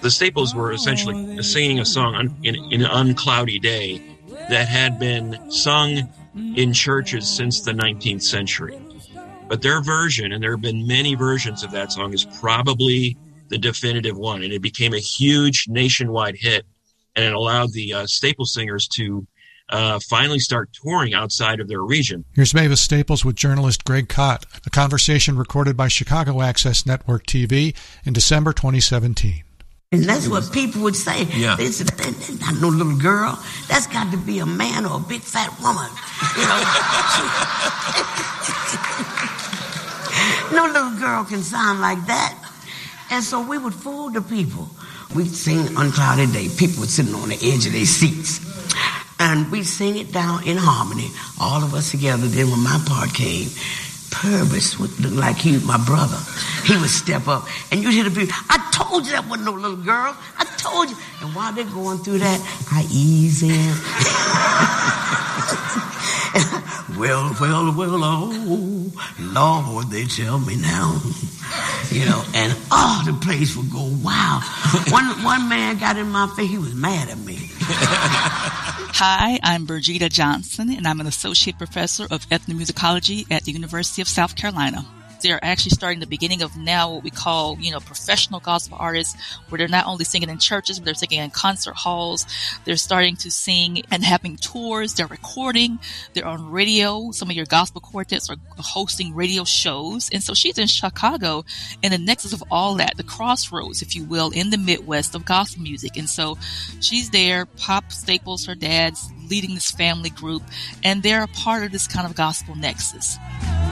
The Staples were essentially singing a song in an uncloudy day that had been sung in churches since the 19th century. But their version, and there have been many versions of that song, is probably the definitive one. And it became a huge nationwide hit, and it allowed the Staples singers to finally start touring outside of their region. Here's Mavis Staples with journalist Greg Kot, a conversation recorded by Chicago Access Network TV in December 2017. And that's what people would say. Yeah. They said, that's not no little girl. That's got to be a man or a big fat woman. No little girl can sound like that. And so we would fool the people. We'd sing Unclouded Day. People were sitting on the edge of their seats. And we'd sing it down in harmony, all of us together. Then when my part came, Purvis would look like he was my brother. He would step up, and you'd hear the people, I told you that wasn't no little girl. I told you. And while they're going through that, I ease in. Well, oh, Lord, they tell me now. And the place would go, wow. One man got in my face, he was mad at me. Hi, I'm Birgitta Johnson, and I'm an associate professor of ethnomusicology at the University of South Carolina. They're actually starting the beginning of now what we call, professional gospel artists, where they're not only singing in churches, but they're singing in concert halls. They're starting to sing and having tours. They're recording. They're on radio. Some of your gospel quartets are hosting radio shows. And so she's in Chicago in the nexus of all that, the crossroads, if you will, in the Midwest of gospel music. And so she's there. Pop Staples, her dad's leading this family group, and they're a part of this kind of gospel nexus.